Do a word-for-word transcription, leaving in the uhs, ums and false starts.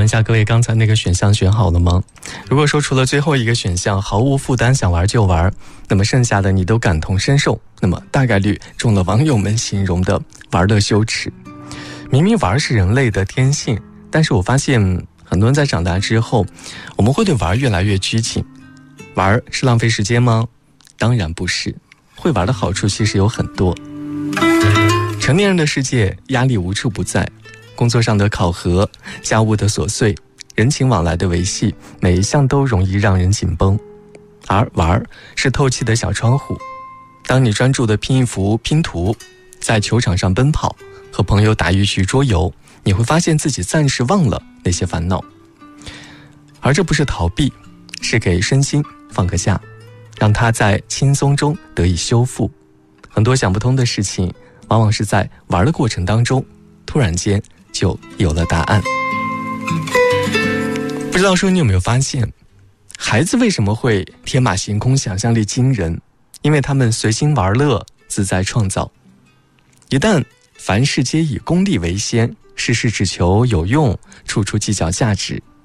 问一下各位，刚才那个选项选好了吗？如果说除了最后一个选项毫无负担，想玩就玩，那么剩下的你都感同身受，那么大概率中了网友们形容的玩乐羞耻。明明玩是人类的天性，但是我发现很多人在长大之后，我们会对玩越来越拘谨。玩是浪费时间吗？当然不是，会玩的好处其实有很多。成年人的世界压力无处不在，工作上的考核，家务的琐碎，人情往来的维系，每一项都容易让人紧绷。而玩是透气的小窗户，当你专注地拼一幅拼图，在球场上奔跑，和朋友打一局桌游，你会发现自己暂时忘了那些烦恼。而这不是逃避，是给身心放个假，让它在轻松中得以修复。很多想不通的事情，往往是在玩的过程当中，突然间就有了答案。不知道说你有没有发现，孩子为什么会天马行空，想象力惊人？因为他们随心玩乐，自在创造。一旦凡事皆以功利为先，事事只求有用，处处计较价值，